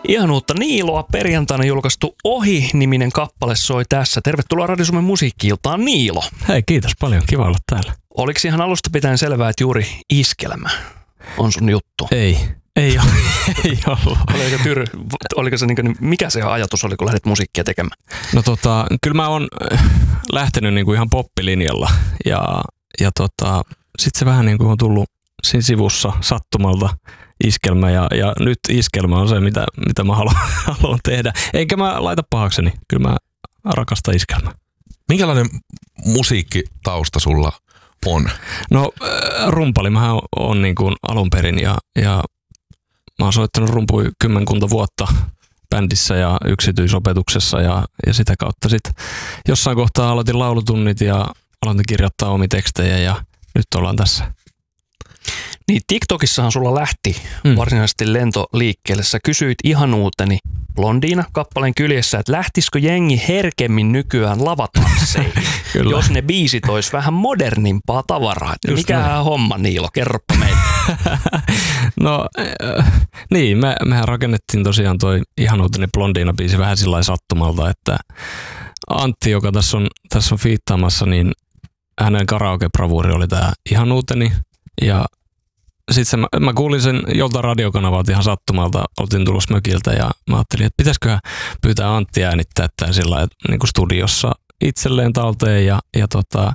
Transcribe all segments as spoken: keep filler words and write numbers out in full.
Ihan uutta Niiloa, perjantaina julkaistu Ohi-niminen kappale soi tässä. Tervetuloa Radio Suomen musiikki-iltaan, Niilo. Hei, kiitos paljon. Kiva olla täällä. Oliko ihan alusta pitäen selvää, että juuri iskelmä on sun juttu? Ei, ei ole. ei ollut. Oliko, tyr, oliko se niin, mikä se ajatus oli, kun lähdit musiikkia tekemään? No tota, kyllä mä oon lähtenyt niinku ihan poppilinjalla ja, ja tota, sit se vähän niinku on tullut siinä sivussa sattumalta iskelmä ja, ja nyt iskelmä on se, mitä, mitä mä haluan, haluan tehdä. Eikä mä laita pahakseni, kyllä mä rakastan iskelmää. Minkälainen musiikkitausta sulla on? No rumpali mähän on niin kuin alun perin ja, ja mä oon soittanut rumpuja kymmenkunta vuotta bändissä ja yksityisopetuksessa ja, ja sitä kautta sitten jossain kohtaa aloitin laulutunnit ja aloitin kirjoittaa omia tekstejä ja nyt ollaan tässä. Niin TikTokissahan sulla lähti mm. varsinaisesti lento liikkeelle. Sä kysyit ihanuuteni Blondiina kappaleen kyljessä, että lähtisikö jengi herkemmin nykyään lavatansseihin, jos ne biisit olisi vähän modernimpaa tavaraa. Että mikähän homma, Niilo, kerropa meille. No äh, niin, me, mehän rakennettiin tosiaan toi ihanuuteni Blondiina-biisi vähän sillä sattumalta, että Antti, joka tässä on, tässä on fiittaamassa, niin hänen karaoke-bravuuri oli tää ihanuuteni ja sitten mä, mä kuulin sen joltain radiokanavalta ihan sattumalta, oltiin tulossa mökiltä ja mä ajattelin, että pitäisiköhän pyytää Antti äänittää tämän sillä että niin kuin studiossa itselleen talteen ja, ja tota,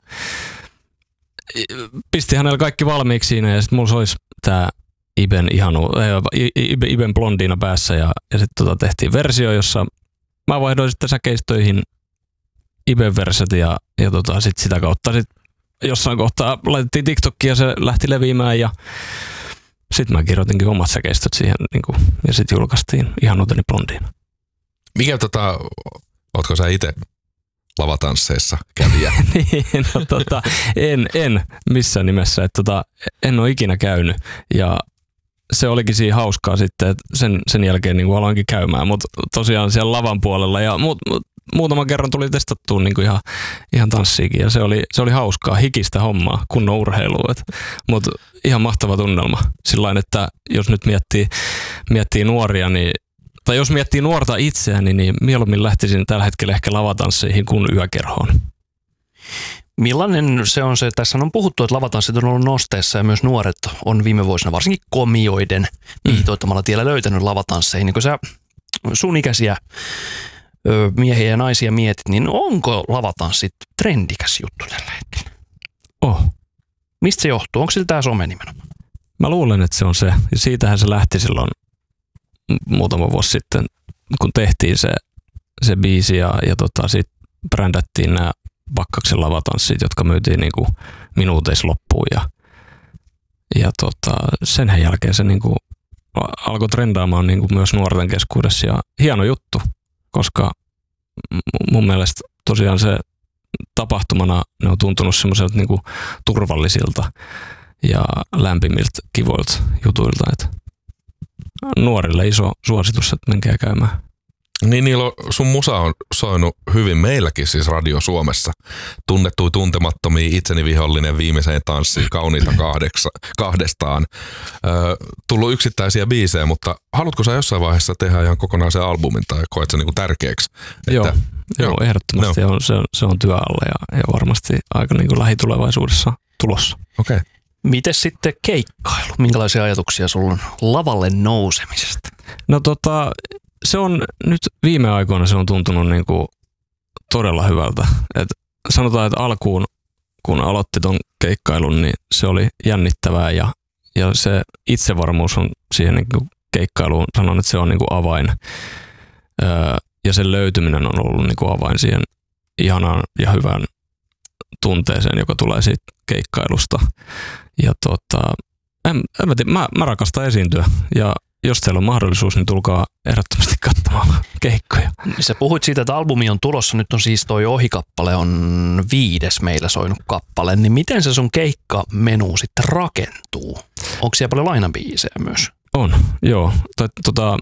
pisti hänellä kaikki valmiiksi siinä ja sitten mulla soisi tämä Iben, ihanu, äh, Iben Blondiina päässä ja, ja sitten tota tehtiin versio, jossa mä vaihdoin sitten säkeistöihin Iben verset ja, ja tota, sit sitä kautta sitten jossain kohtaa laitettiin TikTokia ja se lähti leviämään ja sitten mä kirjoitinkin omat säkeistöt siihen niin kuin, ja sitten julkaistiin ihanuuteni Blondiina. Mikä tota, ootko sä itse lavatansseissa kävijä? niin, no tota, en, en missään nimessä, että tota, en ole ikinä käynyt ja se olikin siinä hauskaa sitten, että sen, sen jälkeen niin kuin aloinkin käymään, mutta tosiaan siellä lavan puolella ja mut, mut, muutaman kerran tuli testattua niin kuin ihan, ihan tanssiikin ja se oli, se oli hauskaa, hikistä hommaa, kunnon urheilua, mutta ihan mahtava tunnelma. Sillain, että jos nyt miettii, miettii nuoria, niin, tai jos miettii nuorta itseäni, niin mieluummin lähtisin tällä hetkellä ehkä lavatansseihin kuin yökerhoon. Millainen se on se, tässä on puhuttu, että lavatanssit on ollut nosteessa ja myös nuoret on viime vuosina varsinkin komioiden viitoittamalla tiellä löytänyt lavatansseihin. Niin kun sä sun ikäisiä miehiä ja naisia mietit, niin onko lavatanssit trendikäs juttu tällä hetkellä? Oh. Mistä se johtuu? Onko sillä tämä some nimenomaan? Mä luulen, että se on se. Ja siitähän se lähti silloin muutama vuosi sitten, kun tehtiin se, se biisi ja, ja tota, sitten brändättiin nämä Bakkaksen lavatanssit, jotka myytiin niinku minuuteissa loppuun. Ja, ja tota, sen jälkeen se niinku alkoi trendaamaan niinku myös nuorten keskuudessa. Ja hieno juttu, koska mun mielestä tosiaan se tapahtumana ne on tuntunut semmoiselta niinku turvallisilta ja lämpimiltä, kivoilta jutuilta. Et nuorille iso suositus, että menkää käymään. Niin Niilo, sun musa on soinut hyvin meilläkin siis Radio Suomessa. Tunnettui tuntemattomia, itseni vihollinen, viimeiseen tanssiin, kauniita kahdeksa, kahdestaan. Öö, tullut yksittäisiä biisejä, mutta haluatko sä jossain vaiheessa tehdä ihan kokonaisen albumin tai koet sen niinku tärkeäksi? Että, joo, joo, ehdottomasti no. on, se, on, se on työ alla ja, ja varmasti aika niinku lähitulevaisuudessa tulossa. Okei. Okay. Mites sitten keikkailu? Minkälaisia ajatuksia sulla on lavalle nousemisesta? No tota... Se on nyt viime aikoina se on tuntunut niin kuin todella hyvältä. Et sanotaan, että alkuun kun aloitti ton keikkailun, niin se oli jännittävää ja, ja se itsevarmuus on siihen niin kuin keikkailuun, sanon, että se on niin kuin avain. Öö, ja sen löytyminen on ollut niin kuin avain siihen ihanaan ja hyvään tunteeseen, joka tulee siitä keikkailusta. Ja tota, en, en mä, tiedä, mä, mä rakastan esiintyä ja jos teillä on mahdollisuus, niin tulkaa ehdottomasti katsomaan keikkoja. Sä puhuit siitä, että albumi on tulossa. Nyt on siis toi Ohi-kappale on viides meillä soinut kappale. Niin miten se sun keikkamenu sitten rakentuu? Onko siellä paljon lainabiisejä myös? On, joo. Tota,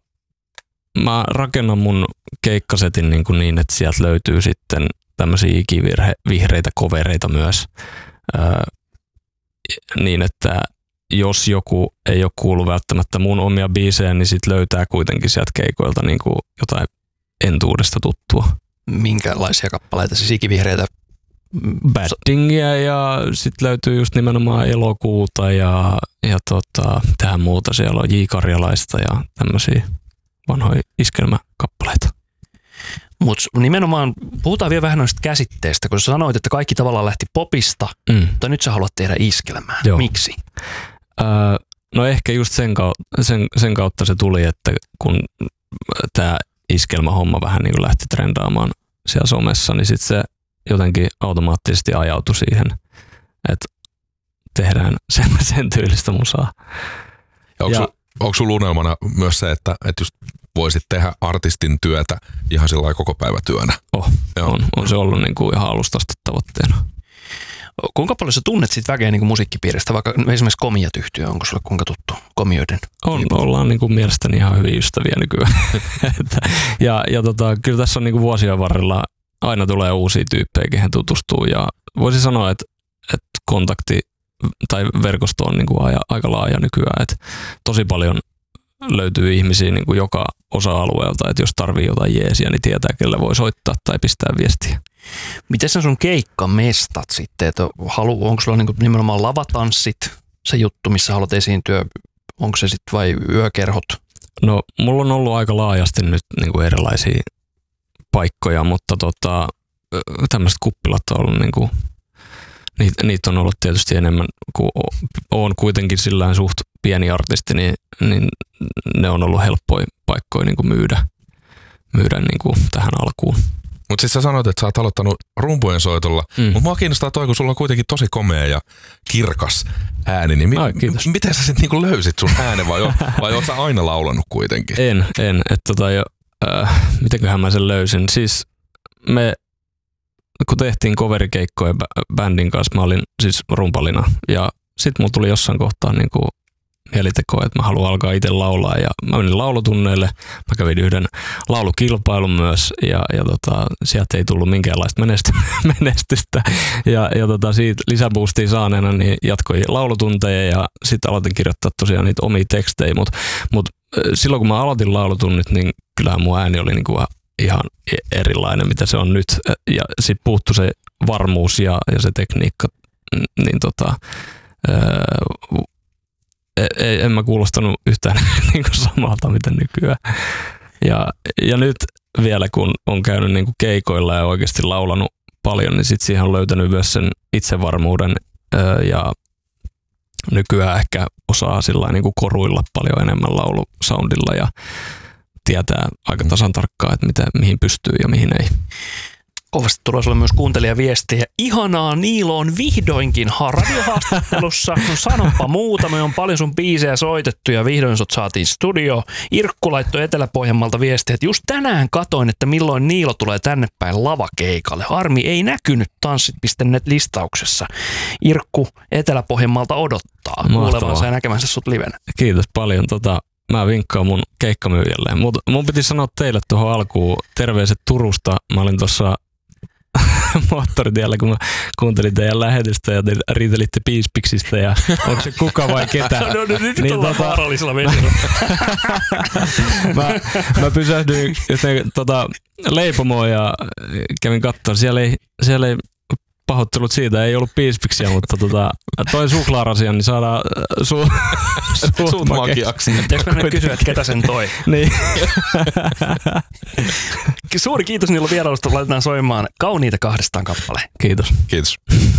mä rakennan mun keikkasetin niin, kuin niin että sieltä löytyy sitten tämmöisiä ikivihreitä kovereita myös. Öö, niin, että jos joku ei ole kuullut välttämättä mun omia biisejä, niin sit löytää kuitenkin sieltä keikoilta niin kuin jotain entuudesta tuttua. Minkälaisia kappaleita, siis ikivihreitä? Baddingia ja sitten löytyy just nimenomaan Elokuuta ja, ja tota, tähän muuta. Siellä on J. Karjalaista ja tämmöisiä vanhoja iskelmäkappaleita. Mutta nimenomaan puhutaan vielä vähän noista käsitteistä, kun sä sanoit, että kaikki tavallaan lähti popista, mm. mutta nyt sä haluat tehdä iskelmää. Joo. Miksi? Öö, no ehkä just sen kautta, sen, sen kautta se tuli, että kun tämä iskelmähomma vähän niin kuin lähti trendaamaan siellä somessa, niin sitten se jotenkin automaattisesti ajautui siihen, että tehdään sen, sen tyylistä musaa. Ja onko, ja, su, onko sulla unelmana myös se, että, että just voisit tehdä artistin työtä ihan sillä lailla koko päivä työnä? Oh, on, on se ollut niin kuin ihan alusta asti tavoitteena. Kuinka paljon sä tunnet sit väkeä niin kuin musiikkipiiristä, vaikka esimerkiksi Komijat-yhtiö, onko sulle kuinka tuttu Komioiden? On, ollaan niin kuin mielestäni ihan hyviä ystäviä nykyään. ja ja tota, kyllä tässä on niin kuin vuosien varrella aina tulee uusia tyyppejä, kehen tutustuu ja voisin sanoa, että, että kontakti tai verkosto on niin kuin aika laaja nykyään, että tosi paljon löytyy ihmisiä niin kuin joka osa-alueelta, että jos tarvii jotain jeesiä, niin tietää, kelle voi soittaa tai pistää viestiä. Miten sä sun keikkamestat sitten, että halu, onko sulla niin kuin nimenomaan lavatanssit se juttu, missä haluat esiintyä, onko se sitten vai yökerhot? No mulla on ollut aika laajasti nyt niin kuin erilaisia paikkoja, mutta tota, tämmöiset kuppilat on ollut, niin kuin, niitä, niitä on ollut tietysti enemmän, kun oon kuitenkin sillään suht pieni artisti, niin, niin ne on ollut helppoja paikkoja niin kuin myydä, myydä niin kuin tähän alkuun. Mutta sitten sä sanoit, että sä oot aloittanut rumpujen soitolla, mm. mutta mua kiinnostaa toi, kun sulla on kuitenkin tosi komea ja kirkas ääni, niin mi- Ai, m- miten sä sitten niinku löysit sun äänen vai, o- vai oot sä aina laulanut kuitenkin? En, en. Että tota jo, äh, mitenköhän mä sen löysin. Siis me, kun tehtiin coverikeikkoja b- bändin kanssa, mä olin siis rumpalina ja sit mulla tuli jossain kohtaa niinku mieliteko, että mä haluan alkaa itse laulaa ja mä menin laulutunneille. Mä kävin yhden laulukilpailun myös ja, ja tota, sieltä ei tullut minkäänlaista menestystä ja, ja tota, siitä lisäboostia saaneena niin jatkoin laulutunteja ja sitten aloitin kirjoittaa tosiaan niitä omia tekstejä, mutta mut, silloin kun mä aloitin laulutunnit, niin kyllähän mun ääni oli niinku ihan erilainen, mitä se on nyt ja sitten puuttui se varmuus ja, ja se tekniikka, niin tota Ei, en mä kuulostanut yhtään niin kuin samalta, mitä nykyään. Ja, ja nyt vielä, kun on käynyt niin kuin keikoilla ja oikeasti laulanut paljon, niin sit siihen on löytänyt myös sen itsevarmuuden ja nykyään ehkä osaa sillä niin kuin koruilla paljon enemmän laulusoundilla ja tietää aika tasan tarkkaan, että mitä, mihin pystyy ja mihin ei. Kovasti tulee sulle myös kuuntelijaviestejä. Ihanaa, Niilo on vihdoinkin radiohaastattelussa. No sanoppa muuta, me on paljon sun biisejä soitettu ja vihdoin sut saatiin studio. Irkku laittoi Etelä-Pohjanmaalta viestiä, että just tänään katoin, että milloin Niilo tulee tänne päin lavakeikalle. Harmi, ei näkynyt tanssit piste net listauksessa. Irkku Etelä-Pohjanmaalta odottaa kuulevansa ja näkemänsä sut livenä. Kiitos paljon. Tota, mä vinkkaan mun keikkamyyjälle. Mut mun piti sanoa teille tuohon alkuun terveiset Turusta. Mä olin tuossa moottoritiellä, kun mä kuuntelin teidän lähetystä ja te riitelitte piispiksistä ja onko se kuka vai ketä. No, no, no nyt niin, ollaan tota... vaarallisella vesillä. mä, mä pysähdyin yhteen tota, leipomoon ja kävin katsomaan. Siellä ei, siellä ei pahoittelut siitä, ei ollut piispiksiä, mutta tota, toi suklaarasian, niin saadaan su, su, suut makiaksi. Teekö mennä kysyä, että ketä sen toi? Niin. Suuri kiitos niillä vierailusta. Laitetaan soimaan Kauniita kahdestaan kappale. Kiitos. Kiitos.